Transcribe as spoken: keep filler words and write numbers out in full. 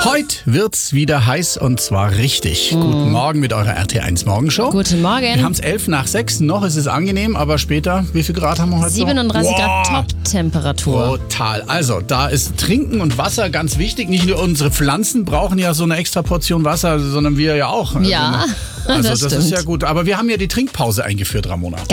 Heute wird's wieder heiß und zwar richtig. Mm. Guten Morgen mit eurer R T eins Morgenshow. Guten Morgen. Wir haben es elf nach sechs. Noch ist es angenehm, aber später, wie viel Grad haben wir heute? siebenunddreißig so? Grad Top-Temperatur. Total. Also, da ist Trinken und Wasser ganz wichtig. Nicht nur unsere Pflanzen brauchen ja so eine extra Portion Wasser, sondern wir ja auch. Ja, also, das das stimmt. ist ja gut. Aber wir haben ja die Trinkpause eingeführt, Ramona.